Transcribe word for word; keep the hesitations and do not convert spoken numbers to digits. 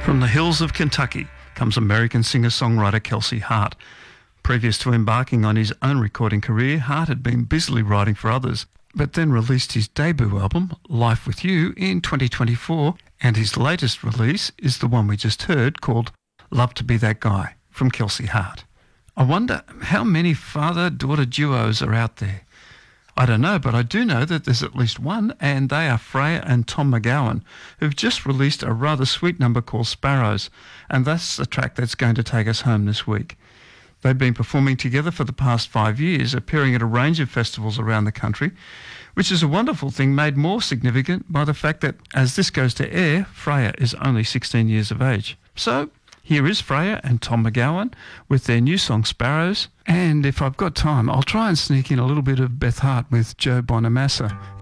From the hills of Kentucky comes American singer-songwriter Kelsey Hart. Previous to embarking on his own recording career, Hart had been busily writing for others, but then released his debut album, Life With You, in twenty twenty-four, and his latest release is the one we just heard, called Love to Be That Guy, from Kelsey Hart. I wonder how many father-daughter duos are out there. I don't know, but I do know that there's at least one, and they are Freya and Tom McGowan, who've just released a rather sweet number called Sparrows, and that's the track that's going to take us home this week. They've been performing together for the past five years, appearing at a range of festivals around the country, which is a wonderful thing made more significant by the fact that as this goes to air, Freya is only sixteen years of age. So here is Freya and Tom McGowan with their new song Sparrows, and if I've got time, I'll try and sneak in a little bit of Beth Hart with Joe Bonamassa